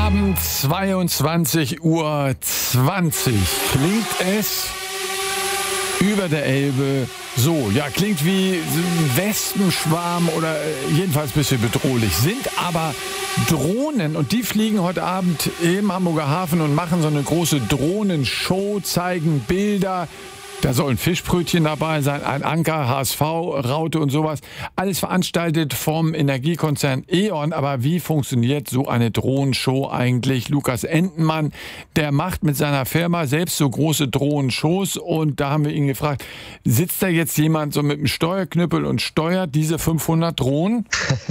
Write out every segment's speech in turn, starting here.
Abend, 22:20 Uhr. Klingt es über der Elbe so? Ja, klingt wie ein Wespenschwarm oder jedenfalls ein bisschen bedrohlich. Sind aber Drohnen und die fliegen heute Abend im Hamburger Hafen und machen so eine große Drohnenshow, zeigen Bilder. Da sollen Fischbrötchen dabei sein, ein Anker, HSV-Raute und sowas. Alles veranstaltet vom Energiekonzern E.ON. Aber wie funktioniert so eine Drohnenshow eigentlich? Lukas Entenmann, der macht mit seiner Firma selbst so große Drohnenshows. Und da haben wir ihn gefragt, sitzt da jetzt jemand so mit dem Steuerknüppel und steuert diese 500 Drohnen?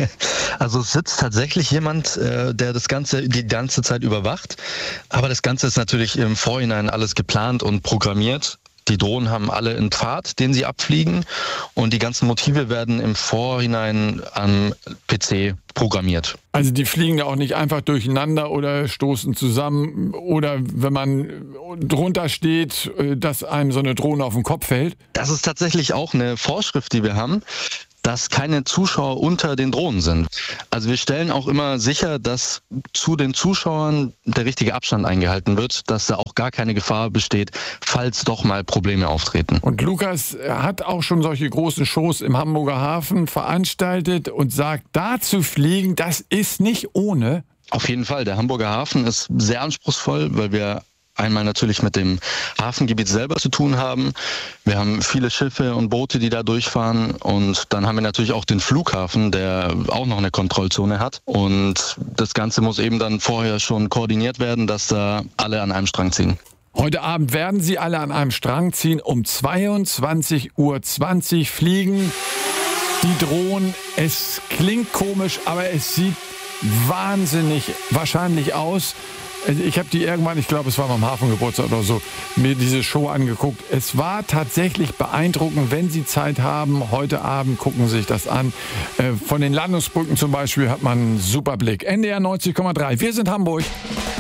Also es sitzt tatsächlich jemand, der das Ganze die ganze Zeit überwacht. Aber das Ganze ist natürlich im Vorhinein alles geplant und programmiert. Die Drohnen haben alle einen Pfad, den sie abfliegen, und die ganzen Motive werden im Vorhinein am PC programmiert. Also die fliegen da auch nicht einfach durcheinander oder stoßen zusammen oder wenn man drunter steht, dass einem so eine Drohne auf den Kopf fällt? Das ist tatsächlich auch eine Vorschrift, die wir haben, dass keine Zuschauer unter den Drohnen sind. Also wir stellen auch immer sicher, dass zu den Zuschauern der richtige Abstand eingehalten wird, dass da auch gar keine Gefahr besteht, falls doch mal Probleme auftreten. Und Lukas hat auch schon solche großen Shows im Hamburger Hafen veranstaltet und sagt, da zu fliegen, das ist nicht ohne. Auf jeden Fall. Der Hamburger Hafen ist sehr anspruchsvoll, weil wir einmal natürlich mit dem Hafengebiet selber zu tun haben. Wir haben viele Schiffe und Boote, die da durchfahren. Und dann haben wir natürlich auch den Flughafen, der auch noch eine Kontrollzone hat. Und das Ganze muss eben dann vorher schon koordiniert werden, dass da alle an einem Strang ziehen. Heute Abend werden sie alle an einem Strang ziehen. Um 22:20 Uhr fliegen die Drohnen. Es klingt komisch, aber es sieht wahnsinnig wahrscheinlich aus. Ich habe die irgendwann, ich glaube, es war beim Hafengeburtstag oder so, mir diese Show angeguckt. Es war tatsächlich beeindruckend. Wenn Sie Zeit haben, heute Abend gucken Sie sich das an. Von den Landungsbrücken zum Beispiel hat man einen super Blick. NDR 90,3. Wir sind Hamburg.